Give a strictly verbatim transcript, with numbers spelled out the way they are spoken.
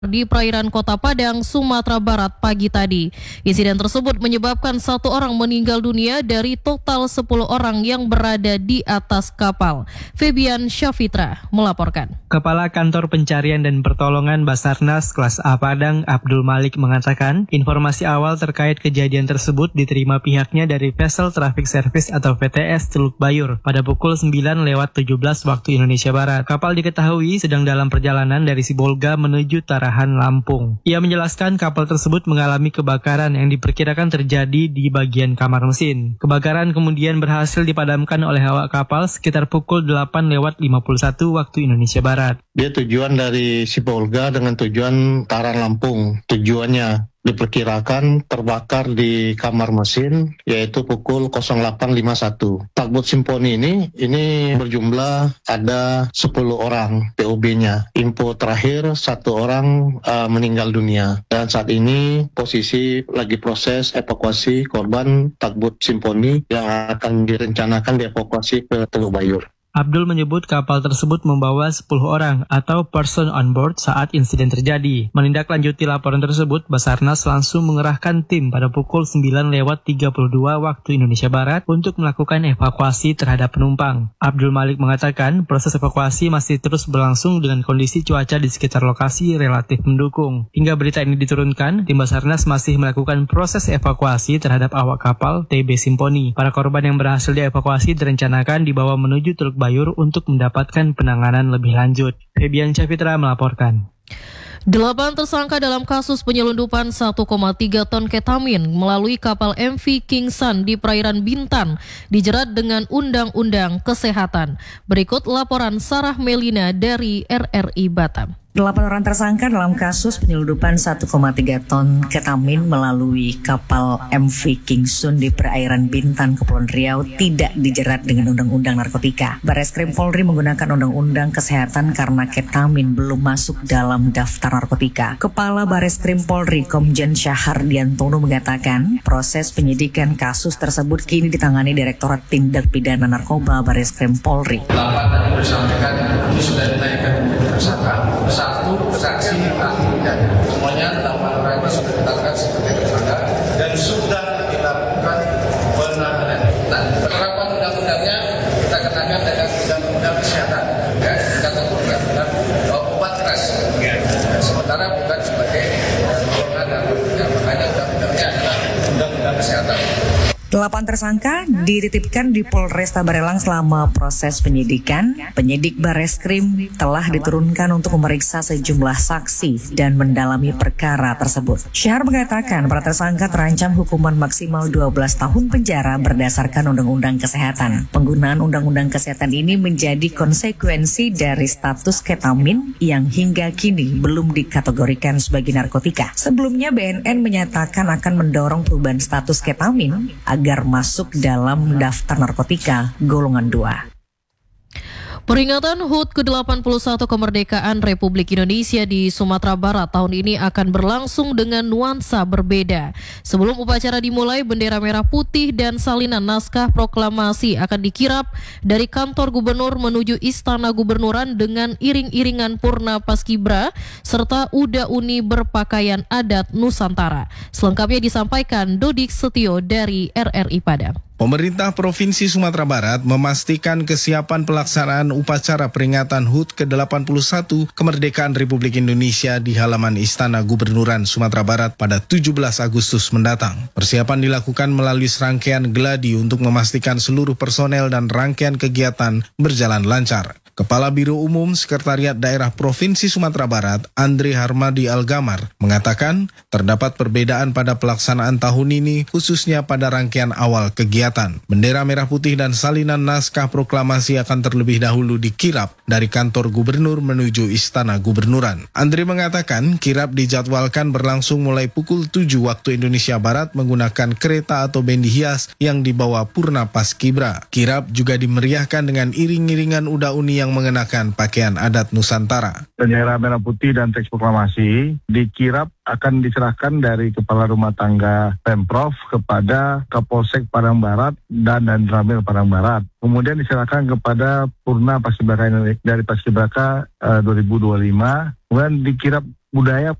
di perairan Kota Padang, Sumatera Barat pagi tadi. Insiden tersebut menyebabkan satu orang meninggal dunia dari total sepuluh orang yang berada di atas kapal. Febian Syafitra melaporkan. Kepala Kantor Pencarian dan Pertolongan Basarnas kelas A Padang, Abdul Malik, mengatakan informasi awal terkait kejadian tersebut diterima pihaknya dari Vessel Traffic Service atau V T S Teluk Bayur pada pukul sembilan lewat tujuh belas waktu Indonesia Barat. Kapal diketahui sedang dalam perjalanan dari Sibolga menuju Tarahan, Lampung. Ia menjelaskan kapal tersebut mengalami kebakaran yang diperkirakan terjadi di bagian kamar mesin. Kebakaran kemudian berhasil dipadamkan oleh awak kapal sekitar pukul delapan lewat lima puluh satu waktu Indonesia Barat. Dia tujuan dari Sibolga dengan tujuan Tarahan, Lampung. Tujuannya diperkirakan terbakar di kamar mesin yaitu pukul nol delapan lima satu. Tugboat Simponi ini ini berjumlah ada sepuluh orang P O B-nya. Info terakhir satu orang uh, meninggal dunia dan saat ini posisi lagi proses evakuasi korban Tugboat Simponi yang akan direncanakan dievakuasi ke Teluk Bayur. Abdul menyebut kapal tersebut membawa sepuluh orang atau person on board saat insiden terjadi. Menindaklanjuti laporan tersebut, Basarnas langsung mengerahkan tim pada pukul sembilan lewat tiga puluh dua waktu Indonesia Barat untuk melakukan evakuasi terhadap penumpang. Abdul Malik mengatakan proses evakuasi masih terus berlangsung dengan kondisi cuaca di sekitar lokasi relatif mendukung. Hingga berita ini diturunkan, tim Basarnas masih melakukan proses evakuasi terhadap awak kapal T B Simponi. Para korban yang berhasil dievakuasi direncanakan dibawa menuju Teluk Bayur untuk mendapatkan penanganan lebih lanjut. Febian Syafitra melaporkan. Delapan tersangka dalam kasus penyelundupan satu koma tiga ton ketamin melalui kapal M V King Sun di perairan Bintan dijerat dengan Undang-Undang Kesehatan. Berikut laporan Sarah Melina dari R R I Batam. Delapan orang tersangka dalam kasus penyelundupan satu koma tiga ton ketamin melalui kapal M V King Sun di perairan Bintan, Kepulauan Riau tidak dijerat dengan Undang-Undang Narkotika. Bareskrim Polri menggunakan Undang-Undang Kesehatan karena ketamin belum masuk dalam daftar narkotika. Kepala Bareskrim Polri Komjen Syahardiantono mengatakan proses penyidikan kasus tersebut kini ditangani Direktorat Tindak Pidana Narkoba Bareskrim Polri. Delapan tadi disampaikan ini sudah dinaikkan tersangka. Satu saksi ahli dan semuanya delapan orang ini sudah ditetapkan sebagai tersangka dan sudah dilakukan penahanan. Nah, penerapan undang-undangnya kita kenakan dengan Undang-Undang Kesehatan, ya, kita tentukan dengan obat keras. Ya. Sementara bukan sebagai golongan narkotika, makanya undang-undangnya adalah Undang-Undang Kesehatan. Delapan tersangka dititipkan di Polresta Barelang selama proses penyidikan. Penyidik Bareskrim telah diturunkan untuk memeriksa sejumlah saksi dan mendalami perkara tersebut. Syahar mengatakan para tersangka terancam hukuman maksimal dua belas tahun penjara berdasarkan Undang-Undang Kesehatan. Penggunaan Undang-Undang Kesehatan ini menjadi konsekuensi dari status ketamin yang hingga kini belum dikategorikan sebagai narkotika. Sebelumnya B N N menyatakan akan mendorong perubahan status ketamin agar masuk dalam daftar narkotika golongan dua. Peringatan H U T ke delapan puluh satu kemerdekaan Republik Indonesia di Sumatera Barat tahun ini akan berlangsung dengan nuansa berbeda. Sebelum upacara dimulai, bendera merah putih dan salinan naskah proklamasi akan dikirap dari kantor gubernur menuju Istana Gubernuran dengan iring-iringan Purna Paskibra serta Uda Uni berpakaian adat Nusantara. Selengkapnya disampaikan Dodik Setio dari R R I Padang. Pemerintah Provinsi Sumatera Barat memastikan kesiapan pelaksanaan upacara peringatan H U T ke delapan puluh satu kemerdekaan Republik Indonesia di halaman Istana Gubernuran Sumatera Barat pada tujuh belas Agustus mendatang. Persiapan dilakukan melalui serangkaian geladi untuk memastikan seluruh personel dan rangkaian kegiatan berjalan lancar. Kepala Biro Umum Sekretariat Daerah Provinsi Sumatera Barat, Andre Harmadi Algamar, mengatakan terdapat perbedaan pada pelaksanaan tahun ini khususnya pada rangkaian awal kegiatan. Bendera merah putih dan salinan naskah proklamasi akan terlebih dahulu dikirap dari kantor gubernur menuju Istana Gubernuran. Andre mengatakan kirap dijadwalkan berlangsung mulai pukul tujuh waktu Indonesia Barat menggunakan kereta atau bendi hias yang dibawa Purna Paskibra. Kirap juga dimeriahkan dengan iring-iringan Uda Uni yang mengenakan pakaian adat Nusantara. Bendera merah putih dan teks proklamasi dikirap akan diserahkan dari Kepala Rumah Tangga Pemprov kepada Kapolsek Padang Barat dan Danramil Padang Barat. Kemudian diserahkan kepada Purna Paskibraka dari Paskibraka uh, dua ribu dua puluh lima Kemudian di kirab budaya